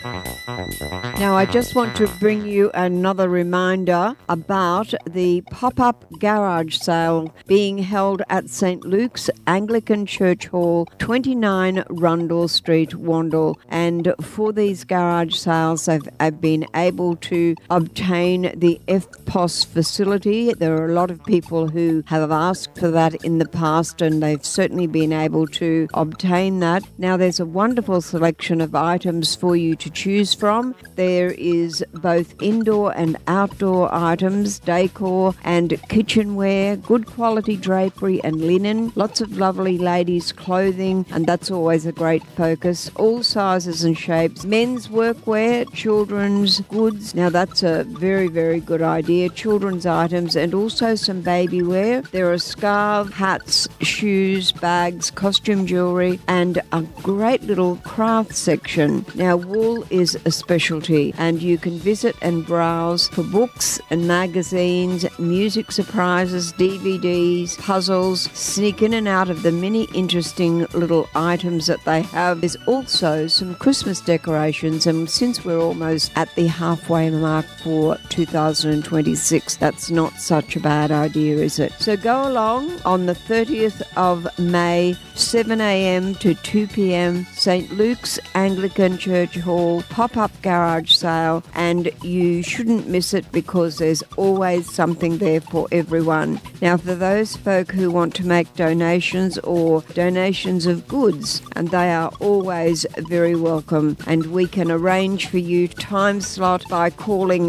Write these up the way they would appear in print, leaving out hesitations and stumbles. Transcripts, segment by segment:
Now, I just want to bring you another reminder about the pop-up garage sale being held at St. Luke's Anglican Church Hall, 29 Rundle Street, Wandle. And for these garage sales, I've been able to obtain the FPOS facility. There are a lot of people who have asked for that in the past, and they've certainly been able to obtain that. Now, there's a wonderful selection of items for you to choose from. There is both indoor and outdoor items, decor and kitchenware, good quality drapery and linen, lots of lovely ladies' clothing, and that's always a great focus. All sizes and shapes, men's workwear, children's goods. Now that's a very, very good idea. Children's items and also some baby wear. There are scarves, hats, shoes, bags, costume jewellery, and a great little craft section. Now wool is a specialty, and you can visit and browse for books and magazines, music surprises, DVDs, puzzles, sneak in and out of the many interesting little items that they have. There's also some Christmas decorations, and since we're almost at the halfway mark for 2026, that's not such a bad idea, is it? So go along on the 30th of May, 7 a.m. to 2 p.m, St. Luke's Anglican Church Hall, pop-up garage sale, and you shouldn't miss it because there's always something there for everyone. Now, for those folk who want to make donations or donations of goods, and they are always very welcome, and we can arrange for you time slot by calling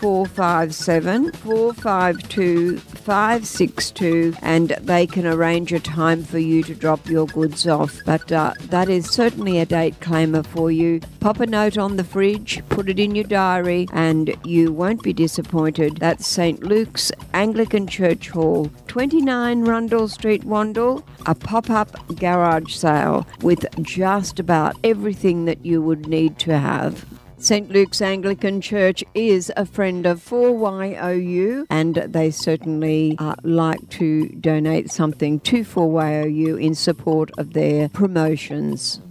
0457 452 562, and they can arrange a time for you to drop your goods off. But that is certainly a date claimer for you. Pop a note on the fridge, put it in your diary, and you won't be disappointed. That's St. Luke's Anglican Church Hall, 29 Rundle Street, Wandle, a pop-up garage sale with just about everything that you would need to have. St. Luke's Anglican Church is a friend of 4YOU, and they certainly like to donate something to 4YOU in support of their promotions.